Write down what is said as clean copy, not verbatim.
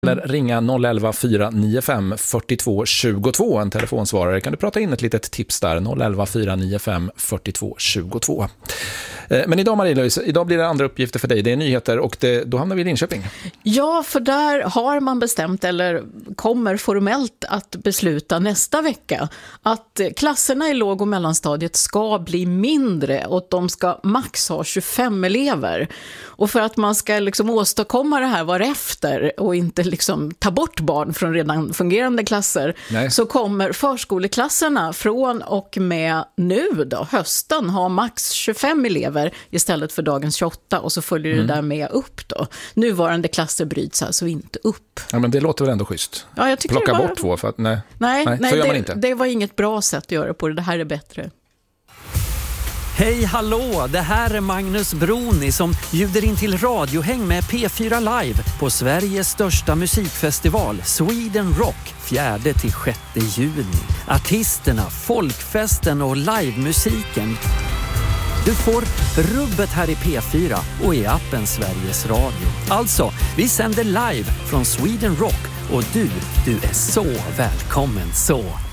Eller ringa 011 495 42 22, en telefonsvarare. Kan du prata in ett litet tips där? 011 495 42 22. Men idag, Marie-Louise, idag blir det andra uppgifter för dig. Det är nyheter och då hamnar vi i Linköping. Ja, för där har man bestämt, eller kommer formellt att besluta nästa vecka, att klasserna i låg- och mellanstadiet ska bli mindre och de ska max ha 25 elever. Och för att man ska liksom åstadkomma det här varefter och inte liksom ta bort barn från redan fungerande klasser, så kommer förskoleklasserna från och med nu då, hösten, ha max 25 elever istället för dagens 28, och så följer det där med upp då. Nuvarande klasser bryts alltså inte upp. Ja, men det låter väl ändå schysst. Ja, jag tycker plocka bort två för att nej, så gör man inte. Det var inget bra sätt att göra på det. Det här är bättre. Hej, hallå! Det här är Magnus Broni som bjuder in till radiohäng med P4 Live på Sveriges största musikfestival, Sweden Rock, 4-6 juni. Artisterna, folkfesten och livemusiken. Du får rubbet här i P4 och i appen Sveriges Radio. Alltså, vi sänder live från Sweden Rock och du är så välkommen så.